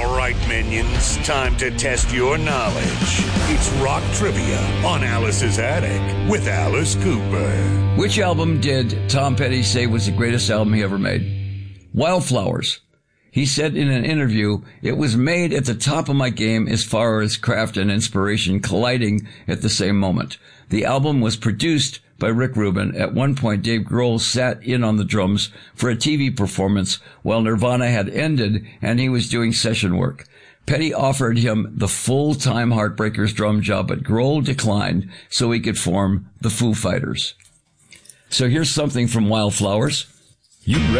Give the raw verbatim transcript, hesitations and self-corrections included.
All right, minions, time to test your knowledge. It's Rock Trivia on Alice's Attic with Alice Cooper. Which album did Tom Petty say was the greatest album he ever made? Wildflowers. He said in an interview, it was made at the top of my game as far as craft and inspiration colliding at the same moment. The album was produced by Rick Rubin. At one point, Dave Grohl sat in on the drums for a T V performance while Nirvana had ended and he was doing session work. Petty offered him the full-time Heartbreakers drum job, but Grohl declined so he could form the Foo Fighters. So here's something from Wildflowers. You